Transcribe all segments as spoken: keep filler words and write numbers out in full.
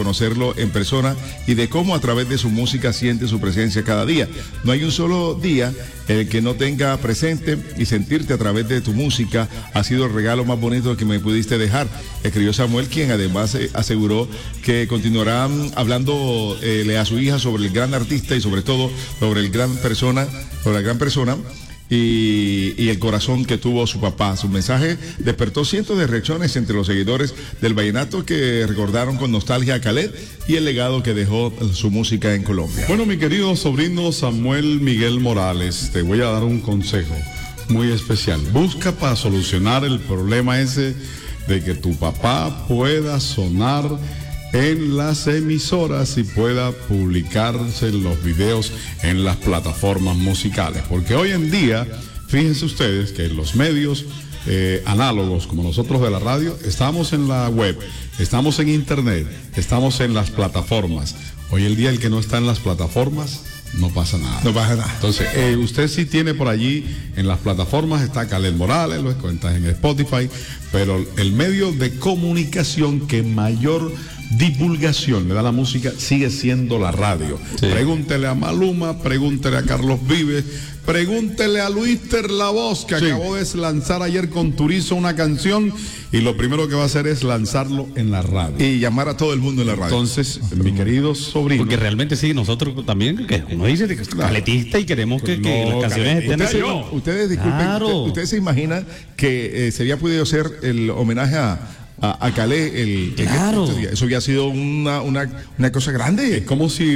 conocerlo en persona y de cómo a través de su música siente su presencia cada día. No hay un solo día en el que no tenga presente y sentirte a través de tu música ha sido el regalo más bonito que me pudiste dejar, escribió Samuel, quien además eh, aseguró que continuará hablando eh, a su hija sobre el gran artista y sobre todo sobre el gran persona, sobre la gran persona Y, y el corazón que tuvo su papá. Su mensaje despertó cientos de reacciones entre los seguidores del vallenato que recordaron con nostalgia a Khaled y el legado que dejó su música en Colombia. Bueno, mi querido sobrino Samuel Miguel Morales, te voy a dar un consejo muy especial. Busca para solucionar el problema ese de que tu papá pueda sonar en las emisoras y pueda publicarse los videos en las plataformas musicales, porque hoy en día, fíjense ustedes que los medios eh, análogos como nosotros de la radio, estamos en la web, estamos en internet, estamos en las plataformas. Hoy en día el que no está en las plataformas no pasa nada. No pasa nada. Entonces, eh, usted sí tiene por allí en las plataformas, está Khaled Morales, lo cuentas en Spotify, pero el medio de comunicación que mayor divulgación le da la música sigue siendo la radio. Sí. Pregúntele a Maluma, pregúntele a Carlos Vives, pregúntele a Luíster La Voz, que sí. acabó de lanzar ayer con Turizo una canción y lo primero que va a hacer es lanzarlo en la radio. Y llamar a todo el mundo en la radio. Entonces, mi querido sobrino. Porque realmente sí, nosotros también, que uno dice que es caletista y queremos que, que no, las canciones estén así. No, ustedes disculpen, claro. usted, ustedes se imaginan que eh, se había podido hacer el homenaje a A, a Khaled, el, claro. el, eso había sido una, una, una cosa grande. Es como si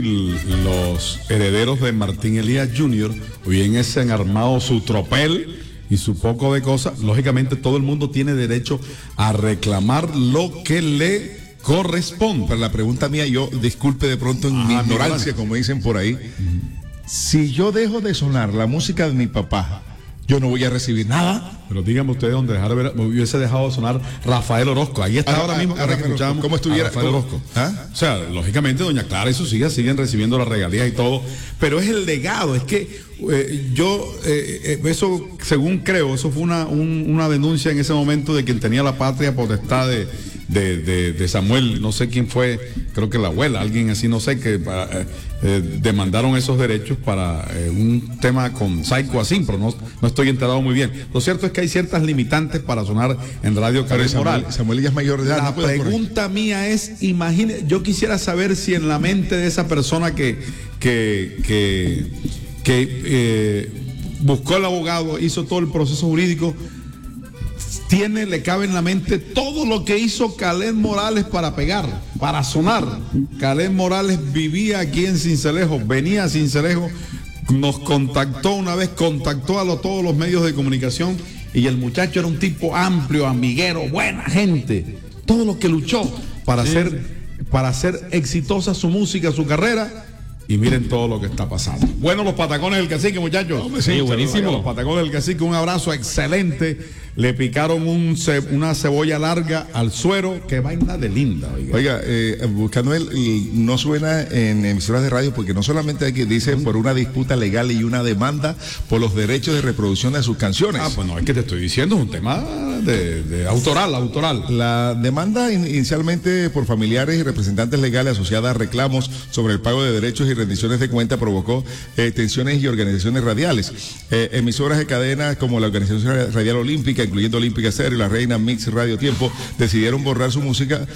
los herederos de Martín Elías junior hubiesen armado su tropel y su poco de cosas. Lógicamente todo el mundo tiene derecho a reclamar lo que le corresponde. Pero la pregunta mía, yo disculpe de pronto en ah, mi ignorancia, como dicen por ahí, uh-huh. si yo dejo de sonar la música de mi papá, yo no voy a recibir nada. Pero díganme ustedes dónde dejar de ver, me hubiese dejado de sonar Rafael Orozco. Ahí está ah, ahora mismo. Ahora que escuchamos ¿Cómo estuviera Rafael ¿cómo? Orozco? ¿Ah? O sea, lógicamente doña Clara y sus hijas siguen recibiendo las regalías y todo, pero es el legado. Es que eh, yo, eh, eso según creo, eso fue una, un, una denuncia en ese momento de quien tenía la patria potestad de, de, de, de Samuel, no sé quién fue, creo que la abuela, alguien así, no sé, que eh, eh, demandaron esos derechos para eh, un tema con Saico Asim, pero no, no estoy enterado muy bien. Lo cierto es que hay ciertas limitantes para sonar en Radio Khaled Morales. Samuel ya es mayor de edad. La no pregunta mía es, imagine, yo quisiera saber si en la mente de esa persona que que que, que eh, buscó el abogado, hizo todo el proceso jurídico, tiene, le cabe en la mente todo lo que hizo Khaled Morales para pegar, para sonar. Khaled Morales vivía aquí en Sincelejo, venía a Sincelejo, nos contactó una vez, contactó a lo, todos los medios de comunicación. Y el muchacho era un tipo amplio, amiguero, buena gente. Todo lo que luchó para sí. hacer, para hacer exitosa su música, su carrera. Y miren todo lo que está pasando. Bueno, los patacones del cacique, muchachos. Sí, sí, buenísimo. Los patacones del cacique, un abrazo excelente. Le picaron un ce, una cebolla larga al suero. Qué vaina de linda. Oiga, oiga eh, buscando él, no suena en emisoras de radio porque no solamente aquí dice por una disputa legal y una demanda por los derechos de reproducción de sus canciones. Ah, pues no, es que te estoy diciendo, es un tema de, de autoral, autoral. La demanda inicialmente por familiares y representantes legales asociada a reclamos sobre el pago de derechos y rendiciones de cuenta provocó eh, tensiones y organizaciones radiales. Eh, emisoras de cadenas como la Organización Radial Olímpica, incluyendo Olímpica Stereo y la Reina Mix Radio Tiempo, decidieron borrar su música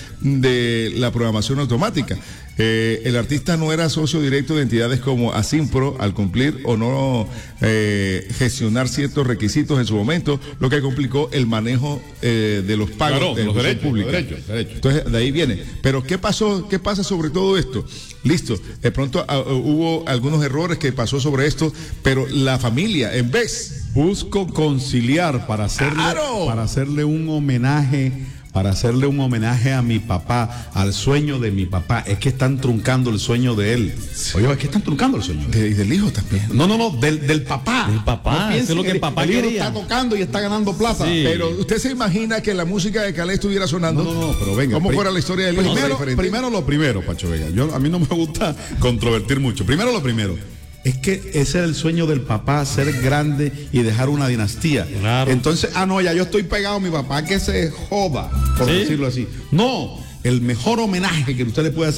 de la programación automática. Eh, el artista no era socio directo de entidades como Asimpro al cumplir o no eh, gestionar ciertos requisitos en su momento, lo que complicó el manejo eh, de los pagos claro, de los derechos, pública. Los derechos, derechos. Entonces, de ahí viene. Pero ¿qué pasó? ¿Qué pasa sobre todo esto? Listo, de pronto uh, hubo algunos errores que pasó sobre esto, pero la familia, en vez... Busco conciliar para hacerle, ¡claro! para hacerle un homenaje, para hacerle un homenaje a mi papá, al sueño de mi papá. Es que están truncando el sueño de él. Oye, es que están truncando el sueño de, del hijo también. No, no, no, del, del papá. Del papá, no eso es lo que el papá el hijo quería. Está tocando y está ganando plata. Sí. Pero usted se imagina que la música de Khaled estuviera sonando. No, no, no, pero venga. ¿Cómo fuera la historia del hijo? Primero, primero lo primero, Pacho Vega. Yo, a mí no me gusta controvertir mucho. Primero lo primero. Es que ese era el sueño del papá, ser grande y dejar una dinastía. Claro. Entonces, ah, no, ya yo estoy pegado a mi papá, que se joda, por ¿sí? decirlo así. No, el mejor homenaje que usted le puede hacer